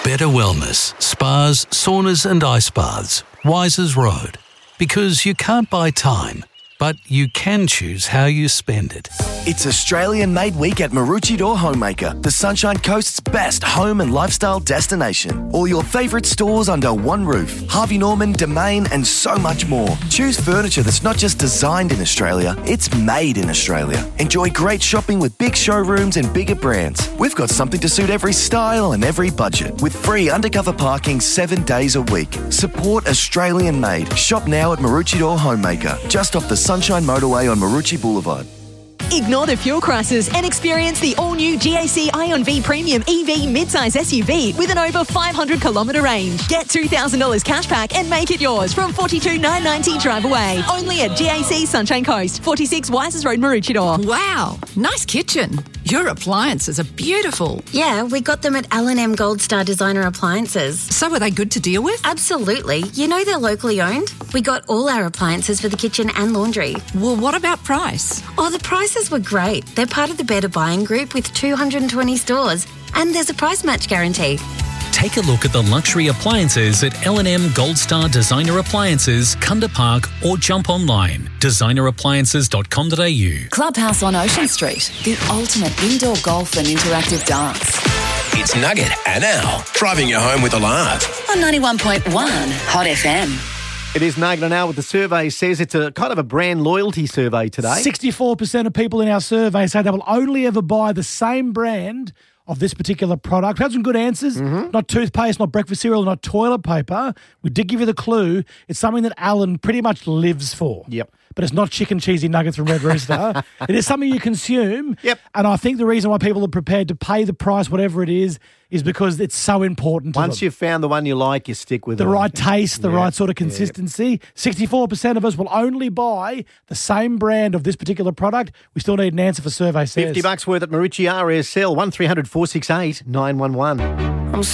Better wellness, spas, saunas and ice baths. Wisers Road. Because you can't buy time, but you can choose how you spend it. It's Australian Made Week at Maroochydore Homemaker, the Sunshine Coast's best home and lifestyle destination. All your favourite stores under one roof. Harvey Norman, Domain and so much more. Choose furniture that's not just designed in Australia, it's made in Australia. Enjoy great shopping with big showrooms and bigger brands. We've got something to suit every style and every budget. With free undercover parking 7 days a week. Support Australian Made. Shop now at Maroochydore Homemaker, just off the Sunshine Motorway on Maroochy Boulevard. Ignore the fuel crisis and experience the all-new GAC Ion V Premium EV midsize SUV with an over 500-kilometre range. Get $2,000 cashback and make it yours from $42,990 drive away. Only at GAC Sunshine Coast, 46 Wisers Road, Maroochydore. Wow, nice kitchen. Your appliances are beautiful. Yeah, we got them at L&M Gold Star Designer Appliances. So are they good to deal with? Absolutely. You know they're locally owned. We got all our appliances for the kitchen and laundry. Well, what about price? Oh, the prices were great. They're part of the Better Buying Group with 220 stores. And there's a price match guarantee. Take a look at the luxury appliances at L&M Gold Star Designer Appliances, Kunda Park, or jump online. designerappliances.com.au. Clubhouse on Ocean Street, the ultimate indoor golf and interactive dance. It's Nugget and Al, driving you home with a laugh. On 91.1 Hot FM. It is Nugget and Al, what the survey says. It's a kind of a brand loyalty survey today. 64% of people in our survey say they will only ever buy the same brand of this particular product. We had some good answers. Not toothpaste, not breakfast cereal, not toilet paper. We did give you the clue. It's something that Alan pretty much lives for. Yep. But it's not chicken cheesy nuggets from Red Rooster. It is something you consume. Yep. And I think the reason why people are prepared to pay the price, whatever it is because it's so important to Once them. you've found the one you like, you stick with it. The right taste, the Yeah. right sort of consistency. 64% of us will only buy the same brand of this particular product. We still need an answer for survey says. $50 worth at Marucci RSL, 1300 468 911.